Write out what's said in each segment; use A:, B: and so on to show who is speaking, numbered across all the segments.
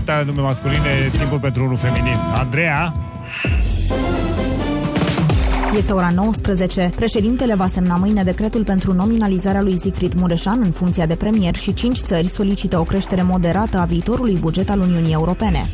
A: 7 nume masculine, timpul pentru unul feminin. Andreea.
B: Este ora 19. Președintele va semna mâine decretul pentru nominalizarea lui Siegfried Mureșan în funcția de premier și 5 țări solicită o creștere moderată a viitorului buget al Uniunii Europene.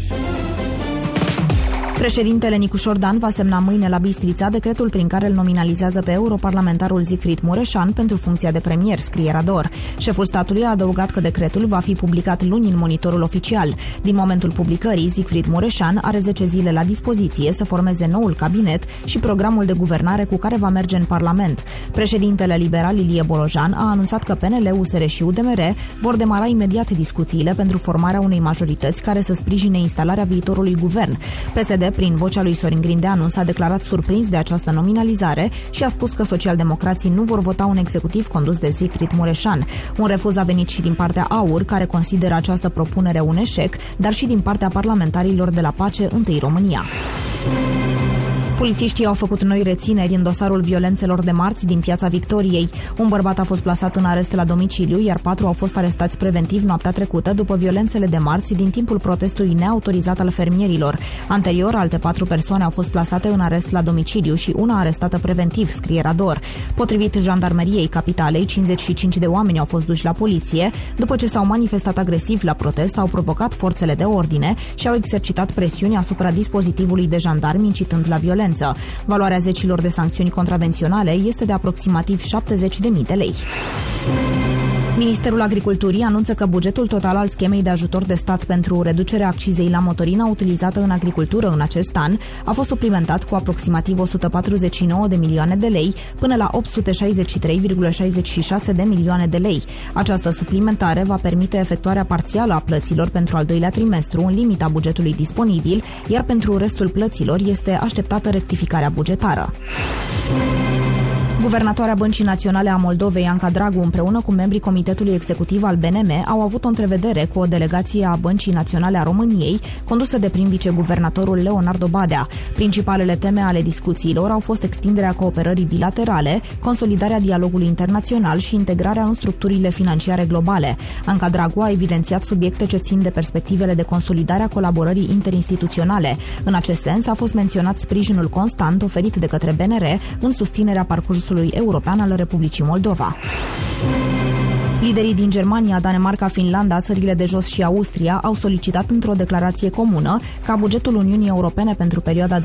B: Președintele Nicușor Dan va semna mâine la Bistrița decretul prin care îl nominalizează pe europarlamentarul Siegfried Mureșan pentru funcția de premier, scrie Rador. Șeful statului a adăugat că decretul va fi publicat luni în Monitorul Oficial. Din momentul publicării, Siegfried Mureșan are 10 zile la dispoziție să formeze noul cabinet și programul de guvernare cu care va merge în Parlament. Președintele liberal Ilie Bolojan a anunțat că PNL, USR și UDMR vor demara imediat discuțiile pentru formarea unei majorități care să sprijine instalarea viitorului guvern. PSD, prin vocea lui Sorin Grindeanu, s-a declarat surprins de această nominalizare și a spus că socialdemocrații nu vor vota un executiv condus de Siegfried Mureșan. Un refuz a venit și din partea AUR, care consideră această propunere un eșec, dar și din partea parlamentarilor de la Pace, Întâi România. Polițiștii au făcut noi rețineri în dosarul violențelor de marți din Piața Victoriei. Un bărbat a fost plasat în arest la domiciliu, iar 4 au fost arestați preventiv noaptea trecută după violențele de marți din timpul protestului neautorizat al fermierilor. Anterior, alte 4 persoane au fost plasate în arest la domiciliu și una arestată preventiv, scrie Rador. Potrivit Jandarmeriei Capitalei, 55 de oameni au fost duși la poliție. După ce s-au manifestat agresiv la protest, au provocat forțele de ordine și au exercitat presiuni asupra dispozitivului de jandarmi, incitând la violență. Valoarea zecilor de sancțiuni contravenționale este de aproximativ 70.000 de lei. Ministerul Agriculturii anunță că bugetul total al schemei de ajutor de stat pentru reducerea accizei la motorina utilizată în agricultură în acest an a fost suplimentat cu aproximativ 149 de milioane de lei până la 863,66 de milioane de lei. Această suplimentare va permite efectuarea parțială a plăților pentru al doilea trimestru în limita bugetului disponibil, iar pentru restul plăților este așteptată rectificarea bugetară. Guvernatoarea Băncii Naționale a Moldovei, Anca Dragu, împreună cu membrii Comitetului Executiv al BNM, au avut o întrevedere cu o delegație a Băncii Naționale a României, condusă de prim viceguvernatorul Leonardo Badea. Principalele teme ale discuțiilor au fost extinderea cooperării bilaterale, consolidarea dialogului internațional și integrarea în structurile financiare globale. Anca Dragu a evidențiat subiecte ce țin de perspectivele de consolidare a colaborării interinstituționale. În acest sens a fost menționat sprijinul constant oferit de către BNR în susținerea parcursului european al Republicii Moldova. Liderii din Germania, Danemarca, Finlanda, țările de jos și Austria au solicitat într-o declarație comună ca bugetul Uniunii Europene pentru perioada 2028-2034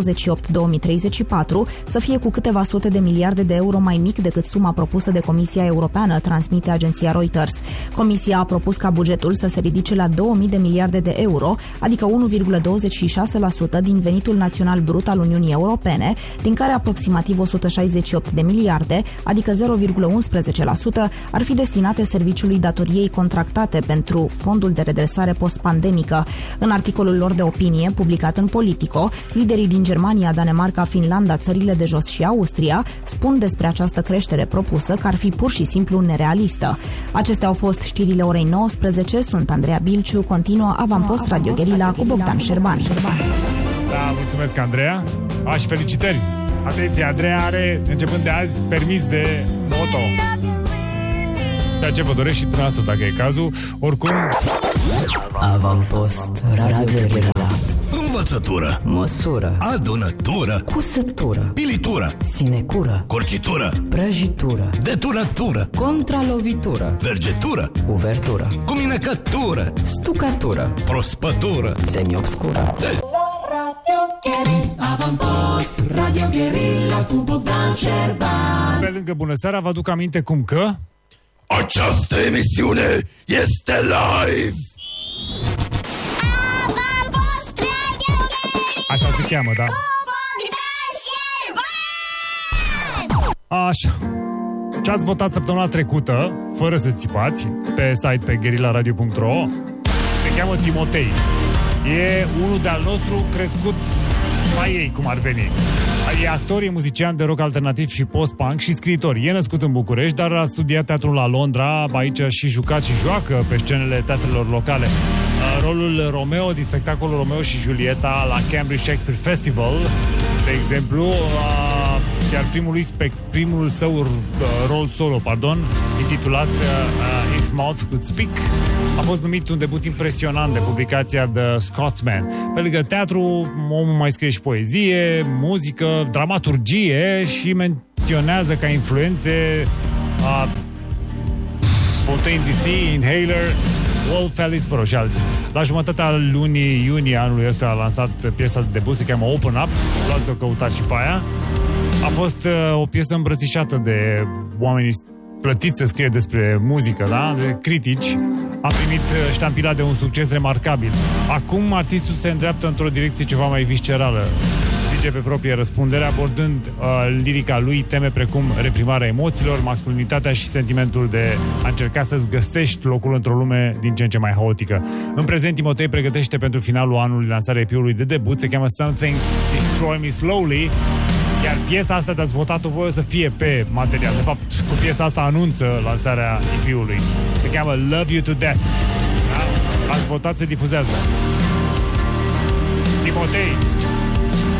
B: să fie cu câteva sute de miliarde de euro mai mic decât suma propusă de Comisia Europeană, transmite agenția Reuters. Comisia a propus ca bugetul să se ridice la 2000 de miliarde de euro, adică 1,26% din venitul național brut al Uniunii Europene, din care aproximativ 168 de miliarde, adică 0,11%, ar fi destinate serviciului datoriei contractate pentru fondul de redresare post-pandemică. În articolul lor de opinie, publicat în Politico, liderii din Germania, Danemarca, Finlanda, țările de jos și Austria spun despre această creștere propusă că ar fi pur și simplu nerealistă. Acestea au fost știrile orei 19. Sunt Andreea Bilciu, continuă Avampost Radio Guerilla cu Bogdan Șerban.
A: Da, mulțumesc, Andreea. Și felicitări! Atenție, Andreea are, începând de azi, permis de moto. Ceea ce vă doresc și dumneavoastră, dacă e cazul. Oricum...
C: Avampost Radio Guerilla.
D: Învățătură,
C: măsură,
D: adunătură,
C: cusătură,
D: pilitură,
C: sinecură,
D: curcitură,
C: prăjitură,
D: deturătură,
C: contralovitură,
D: vergetură,
C: uvertură,
D: cuminecătură,
C: stucatură,
D: prospătură,
C: semiobscură.
E: Avampost Radio Guerilla cu Bogdan Șerban.
A: Pe lângă bună seara, vă aduc aminte cum că...
D: Această emisiune este live!
E: Avampost Radio Guerilla
A: Așa se cheamă, da?
E: cu Bogdan Șerban.
A: Așa. Ce ați votat săptămâna trecută, fără să țipați, pe site pe guerillaradio.ro, se cheamă Timotei. E unul de-al nostru crescut mai ei, cum ar veni. E actor, e muzician de rock alternativ și post-punk și scriitor. E născut în București, dar a studiat teatrul la Londra, aici și jucat și joacă pe scenele teatrelor locale. Rolul Romeo din spectacolul Romeo și Julieta la Cambridge Shakespeare Festival, de exemplu, iar primul său rol solo, intitulat If Mouth Could Speak a fost numit un debut impresionant de publicația The Scotsman. Pe lângă teatru, omul mai scrie și poezie, muzică, dramaturgie și menționează ca influențe Fontaine DC, Inhaler, Wolf Alice și alții. La jumătatea lunii iunie anului ăsta a lansat piesa de debut, se cheamă Open Up, luați-o, căutați și pe aia. A fost o piesă îmbrățișată de oamenii plătiți să scrie despre muzică, da? De critici. A primit ștampila de un succes remarcabil. Acum artistul se îndreaptă într-o direcție ceva mai viscerală, zice pe proprie răspundere, abordând lirica lui teme precum reprimarea emoțiilor, masculinitatea și sentimentul de a încerca să-ți găsești locul într-o lume din ce în ce mai haotică. În prezent, Timotei pregătește pentru finalul anului lansarea EP-ului de debut, se cheamă Something Destroy Me Slowly, iar piesa asta de-ați votat-o voi să fie pe material. De fapt, cu piesa asta anunță lansarea EP-ului. Se cheamă Love You To Death. Da? Ați votat, se difuzează. Timotei